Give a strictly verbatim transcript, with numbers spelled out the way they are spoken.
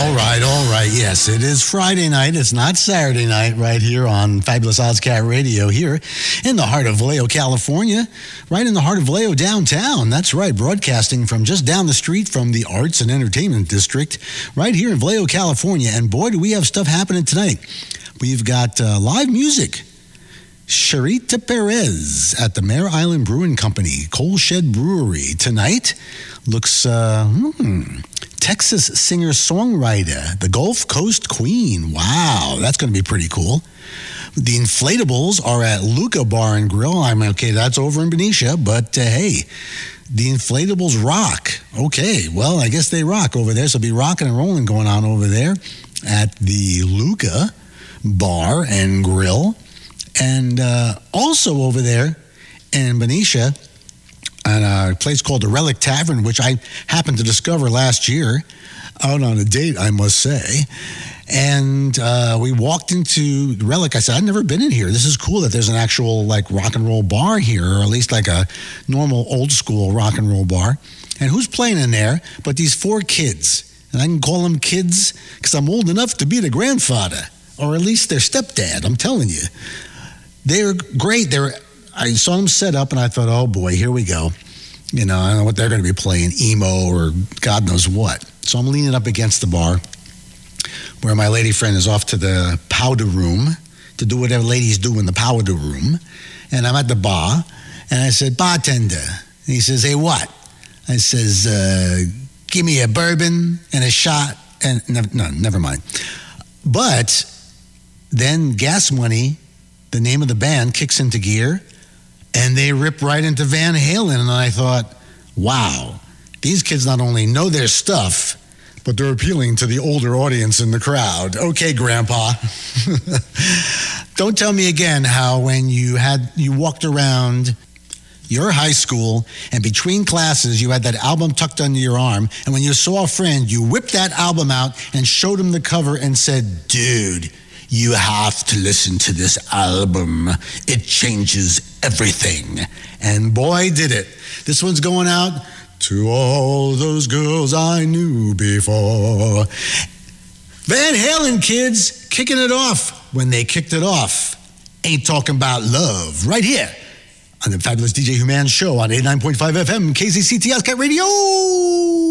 All right, all right. Yes, it is Friday night. It's not Saturday night right here on Fabulous Ozcat Radio here in the heart of Vallejo, California, right in the heart of Vallejo downtown. That's right, broadcasting from just down the street from the Arts and Entertainment District right here in Vallejo, California. And boy, do we have stuff happening tonight. We've got uh, live music. Sharita Perez at the Mare Island Brewing Company, Coal Shed Brewery. Tonight looks, uh, hmm, Texas singer-songwriter, the Gulf Coast Queen. Wow, that's going to be pretty cool. The Inflatables are at Luca Bar and Grill. I'm okay, that's over in Benicia, but uh, hey, the Inflatables rock. Okay, well, I guess they rock over there, so be rocking and rolling going on over there at the Luca Bar and Grill. And uh, also over there in Benicia, at a place called the Relic Tavern, which I happened to discover last year, out on a date, I must say. And uh, we walked into the Relic. I said, I've never been in here. This is cool that there's an actual like rock and roll bar here, or at least like a normal old school rock and roll bar. And who's playing in there but these four kids? And I can call them kids because I'm old enough to be the grandfather, or at least their stepdad, I'm telling you. They're great. They're, I saw them set up, and I thought, oh, boy, here we go. You know, I don't know what they're going to be playing, emo or God knows what. So I'm leaning up against the bar where my lady friend is off to the powder room to do whatever ladies do in the powder room. And I'm at the bar, and I said, bartender. And he says, hey, what? I says, uh, give me a bourbon and a shot. And never, no, never mind. But then Gas Money, the name of the band, kicks into gear, and they rip right into Van Halen. And I thought, wow, these kids not only know their stuff, but they're appealing to the older audience in the crowd. Okay, Grandpa. Don't tell me again how when you had you walked around your high school and between classes you had that album tucked under your arm, and when you saw a friend, you whipped that album out and showed him the cover and said, dude, you have to listen to this album. It changes everything. And boy, did it. This one's going out to all those girls I knew before. Van Halen, kids, kicking it off when they kicked it off. Ain't Talking About Love, right here on the Fabulous D J Human Show on eighty-nine point five F M, K Z C T Ozcat Radio.